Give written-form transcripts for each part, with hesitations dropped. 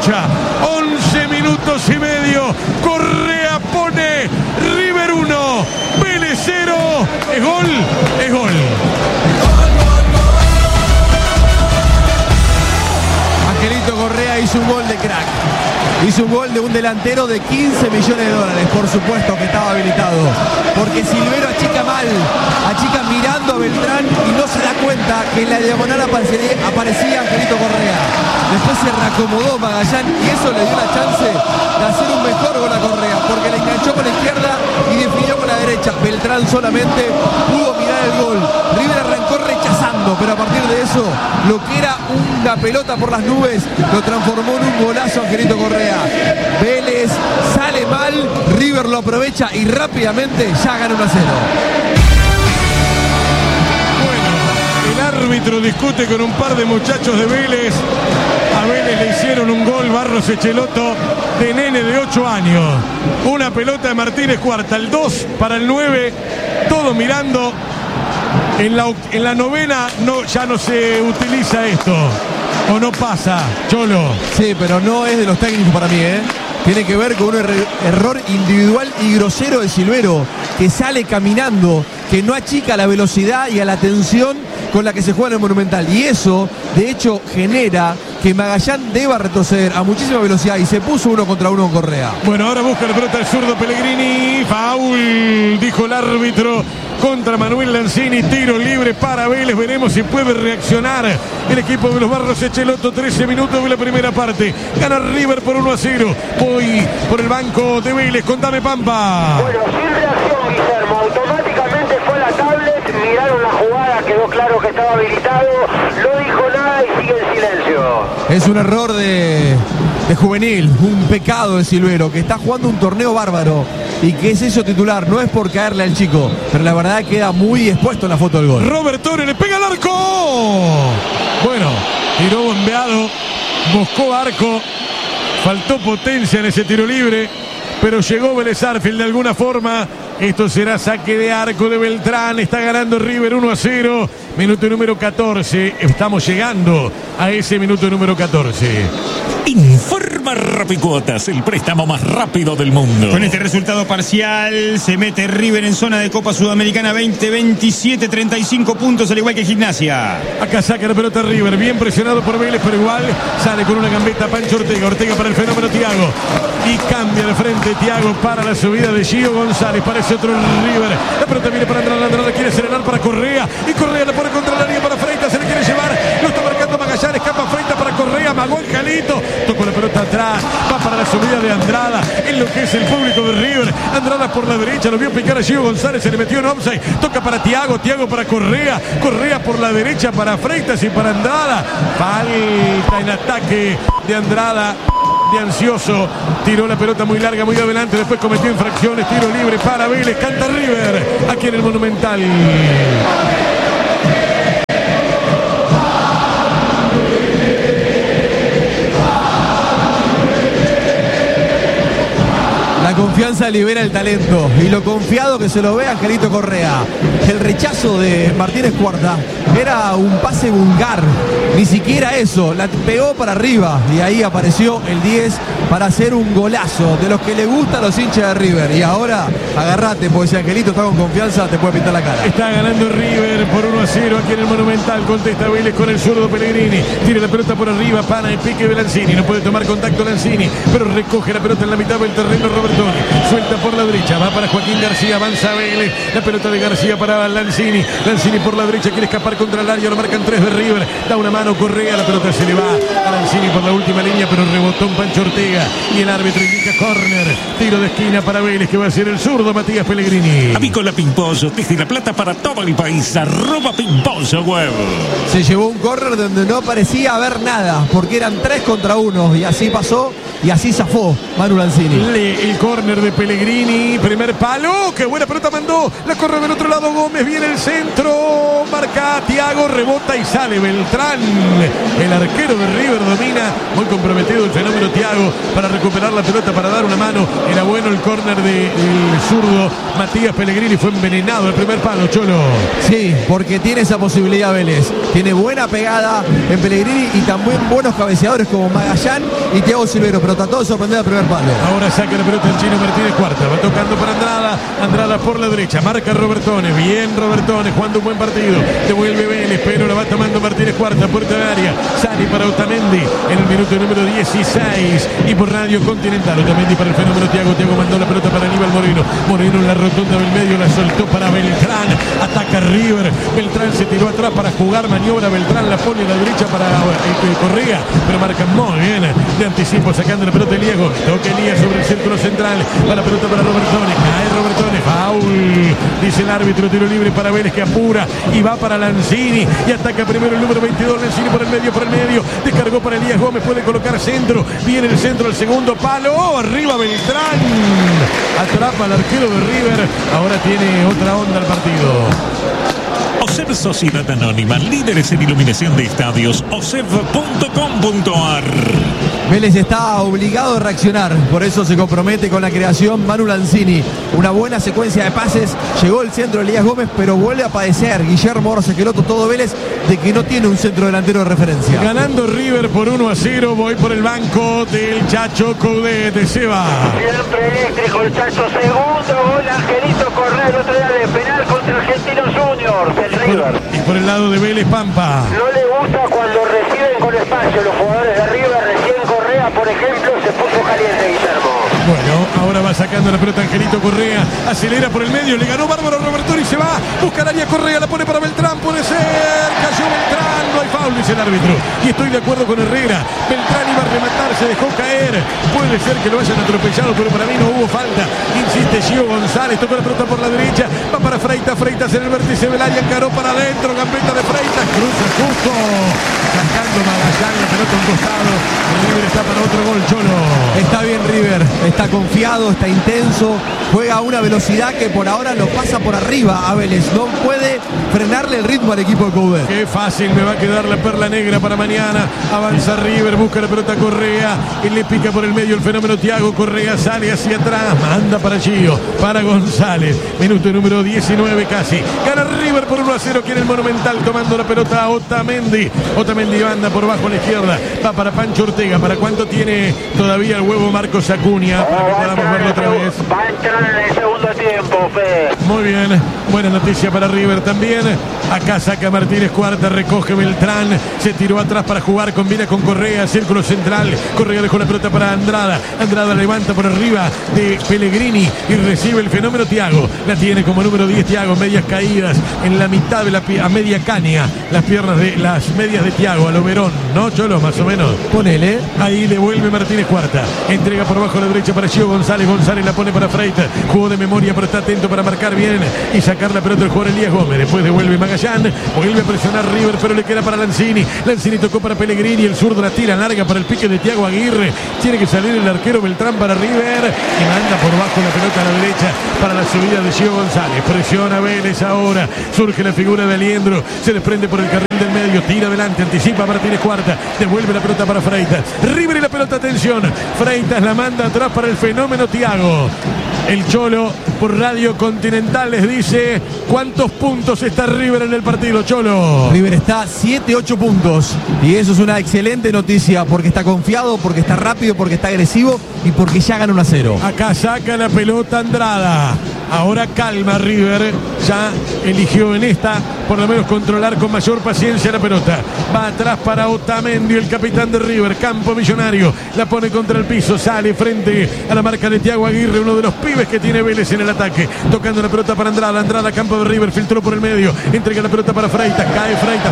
fecha. 11 minutos y medio. Correa pone River 1, Vélez 0. Es gol, es gol. Angelito Correa hizo un gol de crack. Hizo un gol de un delantero de 15 millones de dólares, por supuesto que estaba habilitado. Porque Silvero achica mal, achica mirando a Beltrán y no se da cuenta que en la diagonal aparecía Angelito Correa. Después se reacomodó Magallán y eso le dio la chance de hacer un mejor gol a Correa, porque le enganchó con la izquierda y definió con la derecha. Beltrán solamente pudo mirar el gol. River arrancó rechazando, pero a partir de eso, lo que era una pelota por las nubes, lo transformó en un golazo Angelito Correa. Vélez sale mal, River lo aprovecha y rápidamente ya gana 1-0. Bueno, el árbitro discute con un par de muchachos de Vélez. A Vélez le hicieron un gol Barros Echeloto de nene de 8 años. Una pelota de Martínez Cuarta, el 2 para el 9, todo mirando. En la novena ya no se utiliza esto. ¿O no pasa, Cholo? Sí, pero no es de los técnicos para mí, ¿eh? Tiene que ver con un error individual y grosero de Silvero, que sale caminando, que no achica la velocidad y a la tensión con la que se juega en el Monumental. Y eso, de hecho, genera que Magallán deba retroceder a muchísima velocidad y se puso 1 contra 1 con Correa. Bueno, ahora busca la pelota el zurdo Pellegrini. Foul, dijo el árbitro, contra Manuel Lanzini. Tiro libre para Vélez. Veremos si puede reaccionar el equipo de los Barros Echeloto. 13 minutos de la primera parte. Gana River por 1-0. Voy por el banco de Vélez. Contame, Pampa. Bueno, sin reacción, Guillermo. Automáticamente fue a la tablet. Miraron la jugada. Quedó claro que estaba habilitado. No dijo nada y sigue en silencio. Es un error de juvenil, un pecado de Silvero, que está jugando un torneo bárbaro y que es eso titular. No es por caerle al chico, pero la verdad queda muy expuesto en la foto del gol. Robert Torres le pega al arco. Bueno, tiró bombeado, buscó arco, faltó potencia en ese tiro libre, pero llegó Vélez Sarsfield de alguna forma. Esto será saque de arco de Beltrán. Está ganando River 1-0. Minuto número 14. Estamos llegando a ese minuto número 14. Informa Rapicuotas, el préstamo más rápido del mundo. Con este resultado parcial se mete River en zona de Copa Sudamericana 2027, 35 puntos al igual que Gimnasia. Acá saca la pelota River, bien presionado por Vélez, pero igual sale con una gambeta Pancho Ortega. Ortega para el fenómeno Thiago. Y cambia de frente Thiago para la subida de Gio González. Parece otro River. La pelota viene para Andrada. Andrada quiere acelerar para Correa. Y Correa la pone contra la línea para Freitas. Se le quiere llevar. Lo está marcando Magallán. Escapa Freitas para Correa. Magó Angelito. Tocó la pelota atrás. Va para la subida de Andrada. En lo que es el público de River. Andrada por la derecha. Lo vio picar a Gio González. Se le metió en offside. Toca para Thiago. Thiago para Correa. Correa por la derecha para Freitas y para Andrada. Falta en ataque de Andrada. De ansioso, tiró la pelota muy larga, muy adelante, después cometió infracciones, tiro libre para Vélez, canta River, aquí en el Monumental. La confianza libera el talento y lo confiado que se lo ve Angelito Correa. El rechazo de Martínez Cuarta era un pase vulgar, ni siquiera eso, la pegó para arriba y ahí apareció el 10 para hacer un golazo de los que le gustan a los hinchas de River. Y ahora agarrate, porque si Angelito está con confianza te puede pintar la cara. Está ganando River por 1-0 aquí en el Monumental. Contesta Vélez con el zurdo Pellegrini. Tira la pelota por arriba, pana el pique de Lanzini. No puede tomar contacto Lanzini, pero recoge la pelota en la mitad del terreno Robertoni. Suelta por la derecha, va para Joaquín García, avanza Vélez. La pelota de García para Lanzini. Lanzini por la derecha, quiere escapar contra el área. Lo marcan 3 de River. Da una mano Correa, la pelota se le va a Lanzini por la última línea, pero rebotó un Pancho Ortega. Y el árbitro indica córner. Tiro de esquina para Vélez, que va a ser el zurdo Matías Pellegrini. Avícola Pimpollo, desde La Plata para todo el país. @Pimpollo Web. Se llevó un córner donde no parecía haber nada, porque eran 3 contra 1 y así pasó. y así zafó Manu Lanzini. El córner de Pellegrini, primer palo, qué buena pelota mandó, la corre del otro lado Gómez, viene el centro, marca Thiago, rebota y sale Beltrán, el arquero de River domina, muy comprometido el fenómeno Thiago para recuperar la pelota, para dar una mano, era bueno el córner del zurdo Matías Pellegrini, fue envenenado el primer palo, Cholo. Sí, porque tiene esa posibilidad Vélez, tiene buena pegada en Pellegrini y también buenos cabeceadores como Magallán y Thiago Silvero, pero trató de sorprender al primer palo. Ahora saca la pelota el chino Martínez Cuarta, va tocando para Andrada, Andrada por la derecha, marca Robertone, bien Robertone, jugando un buen partido, devuelve Vélez, pero la va tomando Martínez Cuarta, puerta de área, Sani para Otamendi en el minuto número 16 y por Radio Continental, Otamendi para el fenómeno Thiago, Thiago mandó la pelota para Aníbal Moreno, Moreno en la rotonda del medio, la soltó para Beltrán, ataca River, Beltrán se tiró atrás para jugar, maniobra Beltrán, la pone a la derecha para Correa, pero marca muy bien, de anticipo sacando la pelota Elías Gómez, toca Elías sobre el círculo central, para la pelota para Robertone, cae Robertone, foul, dice el árbitro, tiro libre para Vélez que apura y va para Lanzini y ataca primero el número 22, Lanzini por el medio, descargó para Elías Gómez, puede colocar centro, viene el centro, el segundo palo, arriba Beltrán, atrapa al arquero de River, ahora tiene otra onda el partido. OSEV Sociedad Anónima, líderes en iluminación de estadios, osev.com.ar. Vélez está obligado a reaccionar, por eso se compromete con la creación Manu Lanzini. Una buena secuencia de pases, llegó el centro de Elías Gómez, pero vuelve a padecer Guillermo Orsequeloto, todo Vélez, de que no tiene un centro delantero de referencia. Ganando River por 1-0, voy por el banco del Chacho Coudet de Seba. Siempre eléctrico el Chacho, segundo gol Angelito Correa, el otro día de penal contra Argentinos Juniors, el River. Y por el lado de Vélez, Pampa. No le gusta cuando reciben con espacio los jugadores de River, recién Correa, por ejemplo, se puso caliente Guillermo. Bueno, ahora va sacando la pelota Angelito Correa, acelera por el medio, le ganó bárbaro Robertone y se va, busca el área Correa, la pone para Beltrán, puede ser, cayó Beltrán, no hay foul, dice el árbitro, y estoy de acuerdo con Herrera, Beltrán iba a rematar, se dejó caer, puede ser que lo hayan atropellado, pero para mí no hubo falta, insiste Gio González, toca la pelota por la derecha, va para Freitas en el vértice del área, encaró para adentro, gambeta de Freitas, cruza justo, sacando Magallán, la pelota a un costado, el River está para otro gol, Cholo. Está bien River, está confiado, está intenso, juega a una velocidad que por ahora lo pasa por arriba a Vélez, no puede frenarle el ritmo al equipo de Coudet. Qué fácil me va a quedar la perla negra para mañana, avanza River, busca la pelota Correa, y le pica por el medio el fenómeno Thiago, Correa sale hacia atrás, manda para Gio, para González, minuto número 19 casi, gana River por 1-0 aquí en el Monumental, tomando la pelota a Otamendi, Otamendi anda por bajo a la izquierda, va para Pancho Ortega, ¿para cuánto tiene todavía el huevo Marcos Acuña? Para que podamos verlo otra vez. Va a entrar en el segundo tiempo, Fede. Muy bien, buena noticia para River también. Acá saca Martínez Cuarta, recoge Beltrán, se tiró atrás para jugar, combina con Correa, círculo central, Correa dejó la pelota para Andrada, Andrada levanta por arriba de Pellegrini y recibe el fenómeno Thiago, la tiene como número 10 Thiago, medias caídas en la mitad de a media caña, las piernas de las medias de Thiago, a lo Verón, ¿no, Cholo? Más o menos. Ponele. Ahí devuelve Martínez Cuarta, entrega por abajo a la derecha para Gio González, González la pone para Freitas, jugó de memoria pero está atento para marcar bien y sacar la pelota del jugador Elías Gómez, después devuelve Magallán, vuelve a presionar River pero le queda para Lanzini, Lanzini tocó para Pellegrini, el zurdo la tira larga para el pique de Thiago Aguirre, tiene que salir el arquero Beltrán para River y manda por bajo la pelota a la derecha para la subida de Gio González, presiona Vélez ahora, surge la figura de Aliendro, se desprende por el carril del medio, tira adelante, anticipa Martínez Cuarta, devuelve la pelota para Freitas, River y la pelota, atención, Freitas la manda atrás para el fenómeno Thiago. El Cholo por Radio Continental les dice cuántos puntos está River en el partido, Cholo. River está 7-8 puntos y eso es una excelente noticia porque está confiado, porque está rápido, porque está agresivo y porque ya gana 1-0. Acá saca la pelota Andrada. Ahora calma River, ya eligió en esta por lo menos controlar con mayor paciencia la pelota. Va atrás para Otamendi, el capitán de River, campo millonario, la pone contra el piso, sale frente a la marca de Thiago Aguirre, uno de los pibes que tiene Vélez en el ataque, tocando la pelota para Andrada, Andrada campo de River, filtró por el medio, entrega la pelota para Freitas, cae Freitas,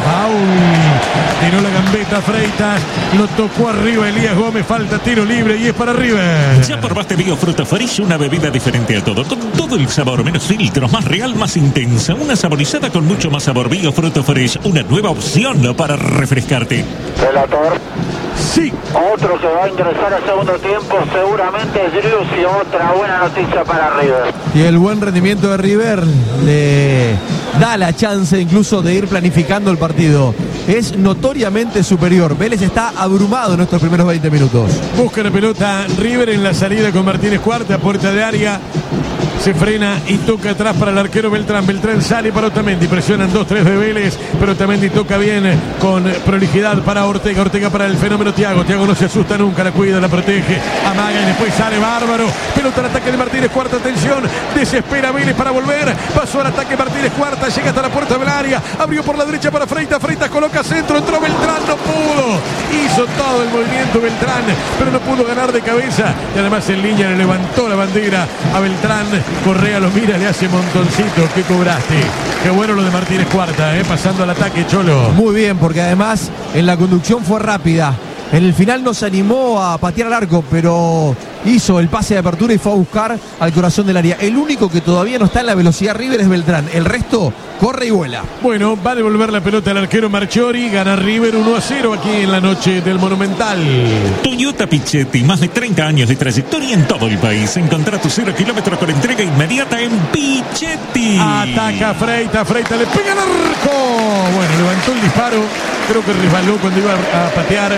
foul, tiró la gambeta Freitas, lo tocó arriba Elías Gómez, falta tiro libre y es para River. Ya probaste Biofruta Fresh, una bebida diferente a todo. Todo el el sabor, menos filtros, más real, más intensa. Una saborizada con mucho más sabor. Bio Fruto Fresh, una nueva opción para refrescarte. Relator. Sí. Otro que va a ingresar al segundo tiempo seguramente es Drius, y otra buena noticia para River. Y el buen rendimiento de River le da la chance incluso de ir planificando el partido. Es notoriamente superior. Vélez está abrumado en estos primeros 20 minutos. Busca la pelota River en la salida con Martínez Cuarta, puerta de área. Se frena y toca atrás para el arquero Beltrán. Beltrán sale para Otamendi. Presionan 2-3 de Vélez, pero Otamendi toca bien con prolijidad para Ortega. Ortega para el fenómeno Thiago. Thiago no se asusta nunca, la cuida, la protege. Amaga y después sale bárbaro. Pelota al ataque de Martínez Cuarta. Atención. Desespera Vélez para volver. Pasó al ataque Martínez Cuarta. Llega hasta la puerta del área. Abrió por la derecha para Freitas. Freitas coloca centro. Entró Beltrán. No pudo. Hizo todo el movimiento Beltrán, pero no pudo ganar de cabeza. Y además en línea le levantó la bandera a Beltrán. Correa lo mira, le hace montoncito. ¿Qué cobraste? Qué bueno lo de Martínez Cuarta, pasando al ataque, Cholo. Muy bien, porque además en la conducción fue rápida. En el final no se animó a patear al arco, pero hizo el pase de apertura y fue a buscar al corazón del área. El único que todavía no está en la velocidad River es Beltrán. El resto corre y vuela. Bueno, va a devolver la pelota al arquero Marchiori. Gana River 1-0 aquí en la noche del Monumental. Toyota Pichetti, más de 30 años de trayectoria en todo el país. Encontrá tu 0 kilómetros con entrega inmediata en Pichetti. Ataca Freitas, Freitas le pega al arco. Bueno, levantó el disparo. Creo que resbaló cuando iba a patear.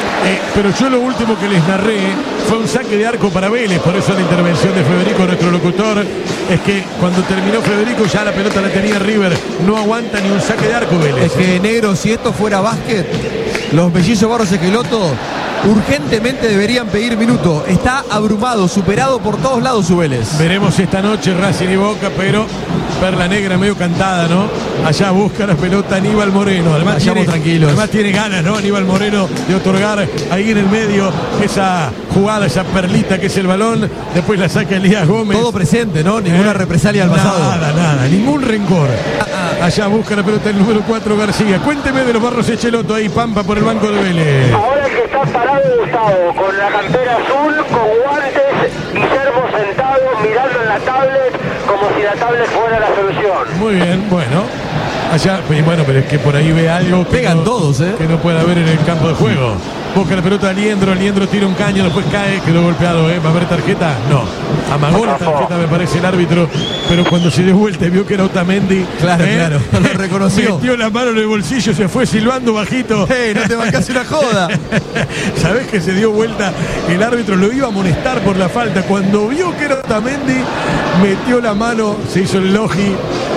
Pero yo lo último que les narré fue un saque de arco para Vélez. Por eso la intervención de Federico, nuestro locutor, es que cuando terminó Federico ya la pelota la tenía River. No aguanta ni un saque de arco Vélez. Es que, negro, si esto fuera básquet, los mellizos Barros Esqueloto urgentemente deberían pedir minuto. Está abrumado, superado por todos lados su Vélez. Veremos esta noche Racing y Boca, pero Perla Negra medio cantada, ¿no? Allá busca la pelota Aníbal Moreno. Además tranquilos. Además tiene ganas, ¿no? Aníbal Moreno de otorgar ahí en el medio esa jugada, esa perlita que es el balón. Después la saca Elías Gómez. Todo presente, ¿no? Ninguna represalia al pasado. Nada, ningún rencor. Allá busca la pelota el número 4 García. Cuénteme de los Barros Esqueloto ahí, Pampa por el banco de Vélez. Ahora el que está parado Gustavo, con la campera azul, con guantes, Guillermo sentado, mirando en la tablet, como si la tablet fuera la solución. Muy bien, bueno. Allá, bueno, pero es que por ahí ve algo que pegan todos, que no puede haber en el campo de juego. Busca la pelota a Liendro tira un caño, después cae, quedó golpeado, ¿va a haber tarjeta? No. Amagó la tarjeta, me parece, el árbitro, pero cuando se dio vuelta y vio que era Otamendi, claro, lo reconoció. Metió la mano en el bolsillo, se fue silbando bajito. No te bancás una joda. ¿Sabés que se dio vuelta? El árbitro lo iba a amonestar por la falta. Cuando vio que era Otamendi, metió la mano, se hizo el logi.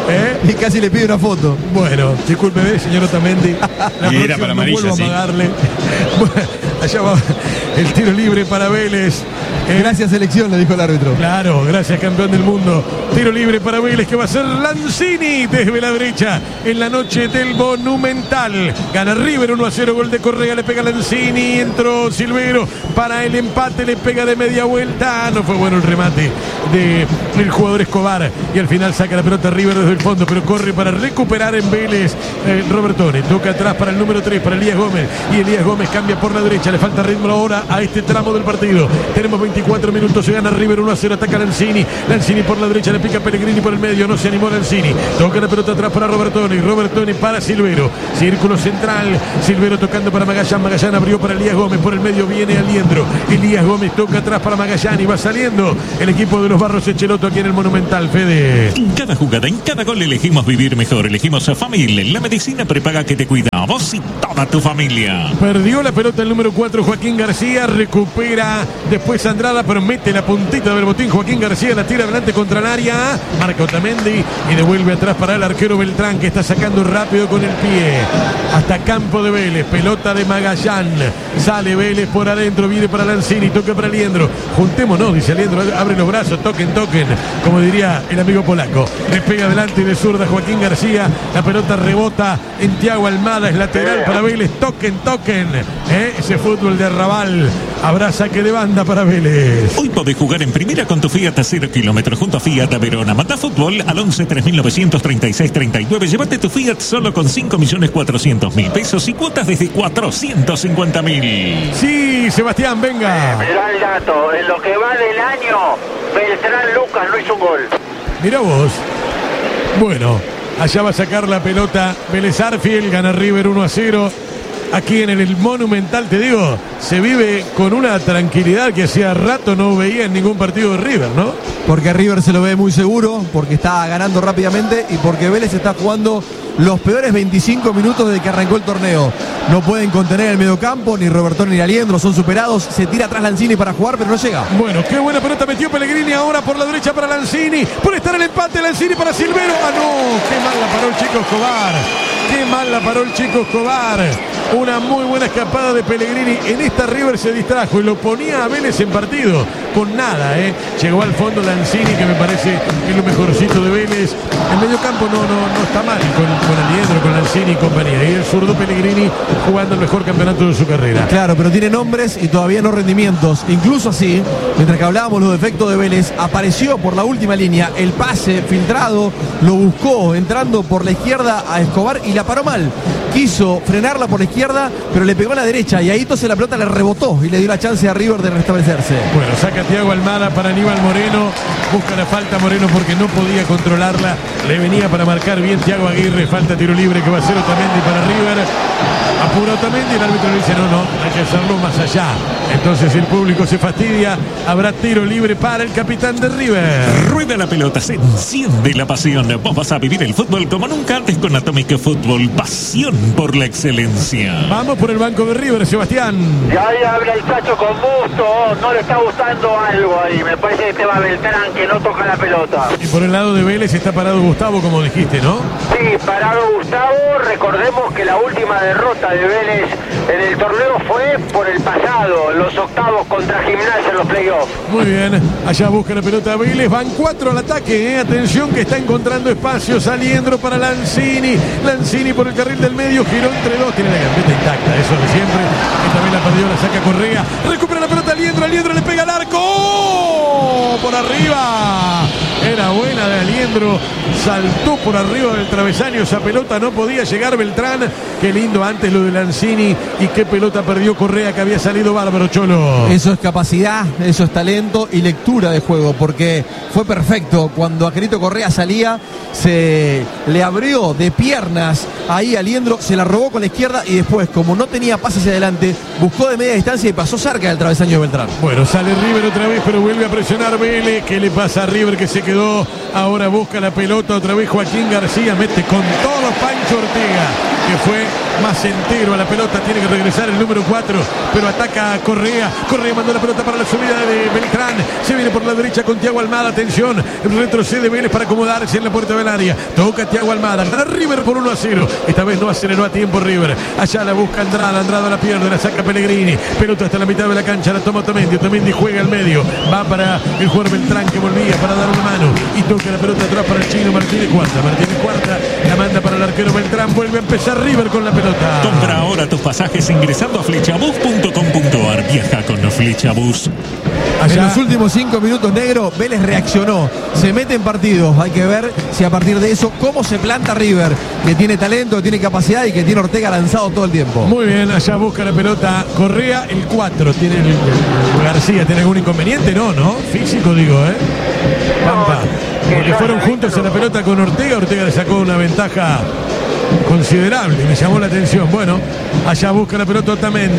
Y casi le pide una foto. Bueno, discúlpeme, señor Otamendi. La y era para no amarilla, vuelvo a amagarle. Bueno, allá va el tiro libre para Vélez. Gracias, selección, le dijo el árbitro. Claro, gracias, campeón del mundo. Tiro libre para Vélez, que va a ser Lanzini desde la derecha en la noche del Monumental. Gana River 1-0, gol de Correa, le pega Lanzini, entró Silvero para el empate, le pega de media vuelta. No fue bueno el remate del jugador Escobar y al final saca la pelota River desde el fondo, pero corre para recuperar en Vélez Robertone. Toca atrás para el número 3, para Elías Gómez, y Elías Gómez cambia por la derecha. Le falta ritmo ahora a este tramo del partido. Tenemos 24 minutos, se gana River 1-0, ataca Lanzini. Lanzini por la derecha, le pica Pellegrini por el medio, no se animó Lanzini. Toca la pelota atrás para Robertone. Robertone para Silvero. Círculo central. Silvero tocando para Magallán. Magallán abrió para Elías Gómez. Por el medio viene Aliendro. Elías Gómez toca atrás para Magallán y va saliendo el equipo de los Barros Esqueloto aquí en el Monumental. Fede. En cada jugada, en cada gol elegimos vivir mejor. Elegimos a Famil, la medicina prepaga que te cuida a vos y toda tu familia. Perdió la pelota el número 4 Joaquín García. Recupera después Andrada, pero mete la puntita del botín. Joaquín García la tira adelante contra el área. Marca Otamendi y devuelve atrás para el arquero Beltrán, que está sacando rápido con el pie. Hasta campo de Vélez. Pelota de Magallán. Sale Vélez por adentro. Viene para Lanzini. Toca para Aliendro. Juntémonos, dice Aliendro. Abre los brazos. Toquen. Como diría el amigo polaco. Le pega adelante de zurda Joaquín García. La pelota rebota en Thiago Almada. Es lateral para Vélez. Toquen. Ese fútbol de Arrabal. Habrá saque de banda para Vélez. Hoy podés jugar en primera con tu Fiat a 0 kilómetros junto a Fiat a Verona. Manda fútbol al 11 3936 39. Llévate tu Fiat solo con 5.400.000 pesos y cuotas desde 450.000. Sí, Sebastián, venga. Mirá el dato, en lo que va del año, Beltrán Lucas no hizo un gol. Mirá vos. Bueno, allá va a sacar la pelota Vélez Arfield, gana River 1-0. Aquí en el Monumental, te digo, se vive con una tranquilidad que hacía rato no veía en ningún partido de River, ¿no? Porque River se lo ve muy seguro, porque está ganando rápidamente y porque Vélez está jugando los peores 25 minutos desde que arrancó el torneo. No pueden contener el mediocampo, ni Robertón ni Aliendro, son superados. Se tira atrás Lanzini para jugar, pero no llega. Bueno, qué buena pelota metió Pellegrini ahora por la derecha para Lanzini. Por estar el empate, Lanzini para Silvero. ¡Ah, no! ¡Qué mal la paró el Chico Escobar! ¡Qué mal la paró el Chico Escobar! Una muy buena escapada de Pellegrini. En esta River se distrajo y lo ponía a Vélez en partido. Con nada, ¿eh? Llegó al fondo Lanzini, que me parece que es lo mejorcito de Vélez. El mediocampo no está mal con Aliendro, con Lanzini y compañía. Y el zurdo Pellegrini jugando el mejor campeonato de su carrera. Claro, pero tiene nombres y todavía no rendimientos. Incluso así, mientras que hablábamos los defectos de Vélez, apareció por la última línea el pase filtrado, lo buscó entrando por la izquierda a Escobar y la paró mal. Quiso frenarla por la izquierda, pero le pegó a la derecha y ahí entonces la pelota le rebotó y le dio la chance a River de restablecerse. Bueno, saca Thiago Almada para Aníbal Moreno, busca la falta Moreno porque no podía controlarla, le venía para marcar bien Thiago Aguirre, falta tiro libre que va a ser Otamendi para River. Apura Otamendi, el árbitro le dice no, hay que hacerlo más allá. Entonces el público se fastidia, habrá tiro libre para el capitán de River. Rueda la pelota, se enciende la pasión. Vos vas a vivir el fútbol como nunca antes con Atomic Fútbol, pasión por la excelencia. Vamos por el banco de River, Sebastián. Y ahí habla el Chacho con gusto, no le está gustando algo ahí, me parece que te va Beltrán que no toca la pelota. Y por el lado de Vélez está parado Gustavo, como dijiste, ¿no? Sí, parado Gustavo, recordemos que la última derrota de Vélez en el torneo fue por el pasado, los octavos contra Gimnasia en los playoffs. Muy bien, allá busca la pelota Vélez, van 4 al ataque, atención que está encontrando espacios, Aliendro para Lanzini por el carril del medio, giró entre dos, tiene la gambeta intacta, eso de siempre, que también la perdió, la saca Correa, recupera la pelota Aliendro le pega al arco, ¡oh! Por arriba, era buena de Aliendro, saltó por arriba del travesaño, esa pelota no podía llegar Beltrán, qué lindo antes lo de Lanzini y qué pelota perdió Correa que había salido bárbaro, Cholo. Eso es capacidad, eso es talento y lectura de juego, porque fue perfecto. Cuando Angelito Correa salía, se le abrió de piernas ahí a Aliendro, se la robó con la izquierda y después, como no tenía pase hacia adelante, buscó de media distancia y pasó cerca del travesaño de Beltrán. Bueno, sale River otra vez, pero vuelve a presionar Vélez. ¿Qué le pasa a River que se quedó? Ahora busca la pelota otra vez Joaquín García, mete con todo Pancho Ortega, que fue más entero a la pelota, tiene que regresar el número 4, pero ataca a Correa mandó la pelota para la subida de Beltrán, se viene por la derecha con Thiago Almada, atención, retrocede Vélez para acomodarse en la puerta del área, toca Thiago Almada, gana River por 1-0, esta vez no aceleró a tiempo River, allá la busca Andrada la pierde, la saca Pellegrini, pelota hasta la mitad de la cancha, la toma Otamendi juega al medio, va para el jugador Beltrán que volvía para dar una mano, y toca la pelota atrás para el chino Martínez Cuarta, la manda para el arquero Beltrán, vuelve a empezar River con la pelota. Compra ahora tus pasajes ingresando a flechabus.com.ar. Viaja con Flechabus. En los últimos 5 minutos, negro, Vélez reaccionó, se mete en partidos. Hay que ver si a partir de eso, cómo se planta River, que tiene talento, que tiene capacidad y que tiene Ortega lanzado todo el tiempo. Muy bien, allá busca la pelota Correa, el 4. ¿Tiene el García, tiene algún inconveniente? No, físico digo, Pampa. Porque fueron juntos a la pelota con Ortega le sacó una ventaja considerable, me llamó la atención. Bueno, allá busca la pelota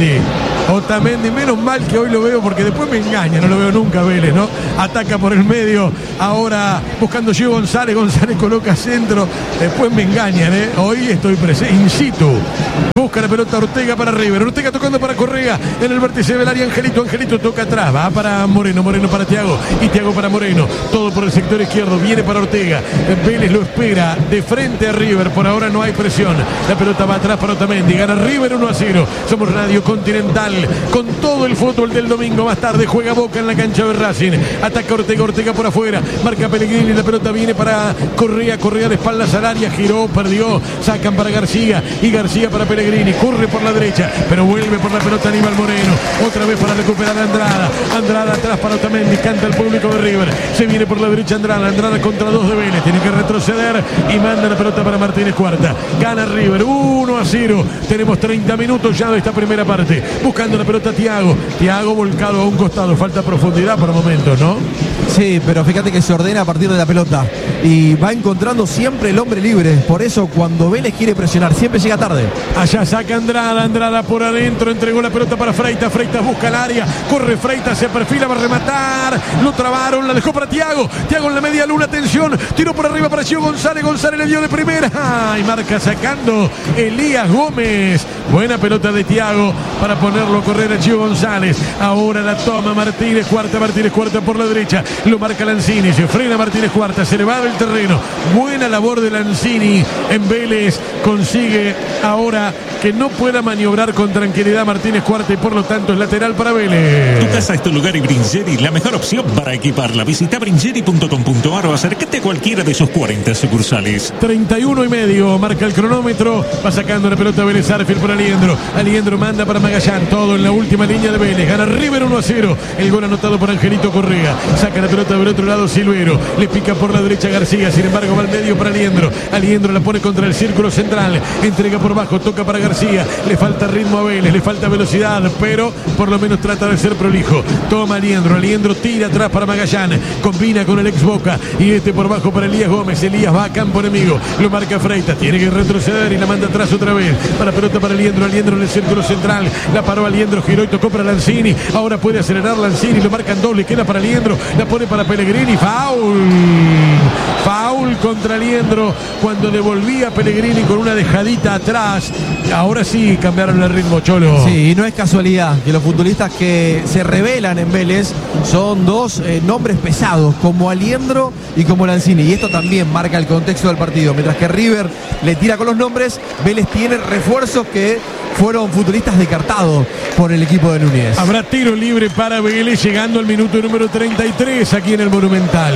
Otamendi, menos mal que hoy lo veo porque después me engaña, no lo veo nunca Vélez, ¿no? Ataca por el medio, ahora buscando Gio González coloca centro, después me engañan, hoy estoy presente, in situ. Busca la pelota Ortega para River, Ortega tocando para Correa, en el vértice del área Angelito toca atrás, va para Moreno para Thiago, y Thiago para Moreno, todo por el sector izquierdo, viene para Ortega, Vélez lo espera de frente a River, por ahora no hay presión, la pelota va atrás para Otamendi, gana River 1-0, somos Radio Continental, con todo el fútbol del domingo, más tarde juega Boca en la cancha de Racing, ataca Ortega por afuera, marca Pellegrini, la pelota viene para Correa de espaldas al área, giró, perdió, sacan para García, y García para Pellegrini, Pellegrini, corre por la derecha, pero vuelve por la pelota Aníbal Moreno, otra vez para recuperar a Andrada. Andrada atrás para Otamendi, canta el público de River, se viene por la derecha Andrada contra 2 de Vélez, tiene que retroceder y manda la pelota para Martínez Cuarta. Gana River 1-0. Tenemos 30 minutos ya de esta primera parte. Buscando la pelota Thiago volcado a un costado, falta profundidad por momentos, ¿no? Sí, pero fíjate que se ordena a partir de la pelota y va encontrando siempre el hombre libre. Por eso cuando Vélez quiere presionar siempre llega tarde. Allá saca Andrada por adentro, entregó la pelota para Freitas busca el área, corre Freitas, se perfila, va a rematar, lo trabaron, la dejó para Thiago en la media luna, atención, tiró por arriba para Gio González le dio de primera, y marca sacando Elías Gómez. Buena pelota de Thiago para ponerlo a correr a Gio González. Ahora la toma Martínez Cuarta por la derecha, lo marca Lanzini, se frena Martínez Cuarta, se le va del terreno. Buena labor de Lanzini en Vélez, consigue ahora que no pueda maniobrar con tranquilidad Martínez Cuarta y por lo tanto es lateral para Vélez. Tu casa es tu lugar y Bringeri, la mejor opción para equiparla. Visita bringeri.com.ar o acércate a cualquiera de sus 40 sucursales. 31:30, marca el cronómetro, va sacando la pelota Vélez Arfield por Aliendro manda para Magallán, todo en la última línea de Vélez, gana River 1-0, el gol anotado por Angelito Correa, saca la pelota del otro lado Silvero, le pica por la derecha García, sin embargo va al medio para Aliendro la pone contra el círculo central, entrega por bajo, toca para García, le falta ritmo a Vélez, le falta velocidad, pero por lo menos trata de ser prolijo, toma Aliendro tira atrás para Magallán, combina con el ex Boca y por bajo para Elías Gómez, Elías va a campo enemigo, lo marca Freitas, tiene que retroceder y la manda atrás otra vez, para pelota para Aliendro en el círculo central, la paró Aliendro, giró y tocó para Lanzini, ahora puede acelerar Lanzini, lo marcan doble, queda para Aliendro, la pone para Pellegrini, foul contra Aliendro cuando devolvía Pellegrini con una dejadita atrás. Ahora sí cambiaron el ritmo, Cholo. Sí, y no es casualidad que los futbolistas que se revelan en Vélez son dos nombres pesados, como Aliendro y como Lanzini, y esto también marca el contexto del partido. Mientras que River le tira con los nombres, Vélez tiene refuerzos que fueron futbolistas descartados por el equipo de Núñez. Habrá tiro libre para Vélez llegando al minuto número 33 aquí en el Monumental.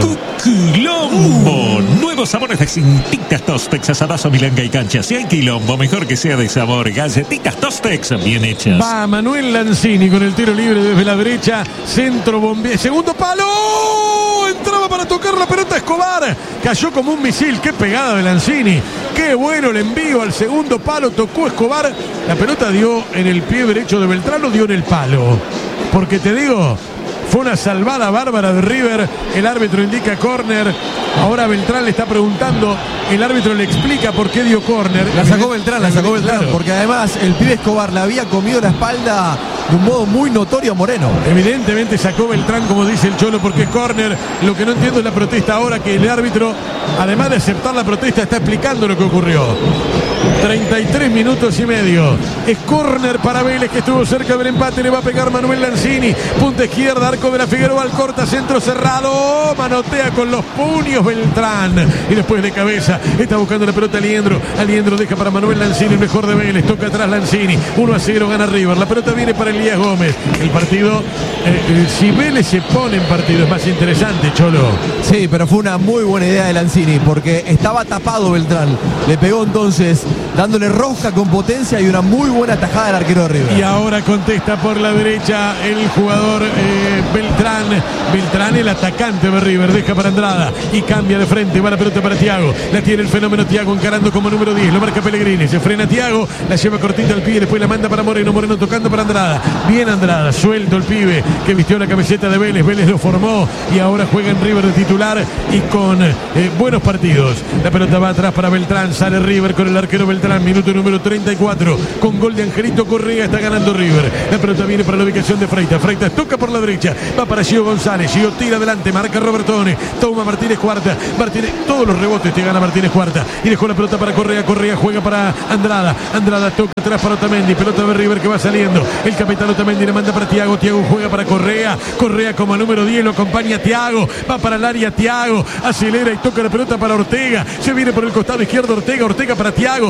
Quilombo, nuevos sabores de galletitas Tostex, asadazo, milanga y cancha. Si hay quilombo, mejor que sea de sabor. Galletitas Tostex, bien hechas. Va Manuel Lanzini con el tiro libre desde la derecha, centro bombea, segundo palo, entraba para tocar la pelota Escobar, cayó como un misil, qué pegada de Lanzini, qué bueno el envío al segundo palo, tocó Escobar, la pelota dio en el pie derecho de Beltrán o dio en el palo, porque te digo, fue una salvada bárbara de River, el árbitro indica córner, ahora Beltrán le está preguntando, el árbitro le explica por qué dio córner. La sacó Beltrán, claro, porque además el pibe Escobar le había comido la espalda de un modo muy notorio a Moreno. Evidentemente sacó Beltrán, como dice el Cholo, porque es córner. Lo que no entiendo es la protesta ahora, que el árbitro, además de aceptar la protesta, está explicando lo que ocurrió. 33 minutos y medio. Es córner para Vélez, que estuvo cerca del empate. Le va a pegar Manuel Lanzini. Punta izquierda, arco de la Figueroa, al corta, centro cerrado. Manotea con los puños Beltrán. Y después de cabeza está buscando la pelota Aliendro. Aliendro deja para Manuel Lanzini, el mejor de Vélez. Toca atrás Lanzini. 1-0 gana River. La pelota viene para Elías Gómez. El partido, si Vélez se pone en partido, es más interesante, Cholo. Sí, pero fue una muy buena idea de Lanzini, porque estaba tapado Beltrán. Le pegó entonces, dándole rosca con potencia y una muy buena tajada del arquero de River. Y ahora contesta por la derecha el jugador Beltrán. Beltrán, el atacante de River, deja para Andrada y cambia de frente, va la pelota para Thiago. La tiene el fenómeno Thiago encarando como número 10, lo marca Pellegrini, se frena Thiago, la lleva cortita al pie, después la manda para Moreno, Moreno tocando para Andrada. Bien Andrada, suelto el pibe que vistió la camiseta de Vélez, Vélez lo formó y ahora juega en River de titular y con buenos partidos. La pelota va atrás para Beltrán, sale River con el arquero Beltrán, minuto número 34, con gol de Angelito Correa, está ganando River. La pelota viene para la ubicación de Freitas, Freitas toca por la derecha, va para Gio González, Gio tira adelante, marca Robertone, toma Martínez Cuarta, Martínez, todos los rebotes te gana Martínez Cuarta y dejó la pelota para Correa, Correa juega para Andrada, Andrada toca atrás para Otamendi, pelota de River que va saliendo, el capitán Otamendi le manda para Thiago, Thiago juega para Correa, Correa como número 10 lo acompaña Thiago, va para el área Thiago, acelera y toca la pelota para Ortega, se viene por el costado izquierdo Ortega, Ortega para Thiago,